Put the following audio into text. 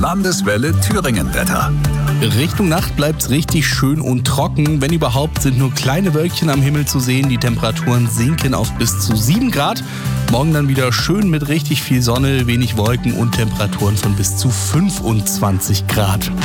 Landeswelle Thüringen-Wetter. Richtung Nacht bleibt's richtig schön und trocken. Wenn überhaupt, sind nur kleine Wölkchen am Himmel zu sehen. Die Temperaturen sinken auf bis zu 7 Grad. Morgen dann wieder schön mit richtig viel Sonne, wenig Wolken und Temperaturen von bis zu 25 Grad.